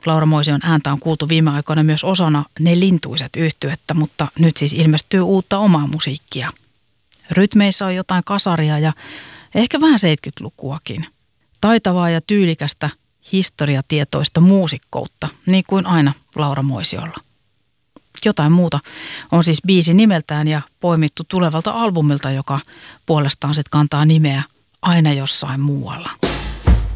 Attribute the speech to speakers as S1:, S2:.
S1: Laura Moision ääntä on kuultu viime aikoina myös osana Ne Lintuiset -yhtyettä, mutta nyt siis ilmestyy uutta omaa musiikkia. Rytmeissä on jotain kasaria ja ehkä vähän 70-lukuakin. Taitavaa ja tyylikästä historiatietoista muusikkoutta, niin kuin aina Laura Moisiolla. Jotain muuta on siis biisi nimeltään ja poimittu tulevalta albumilta, joka puolestaan sitten kantaa nimeä Aina jossain muualla.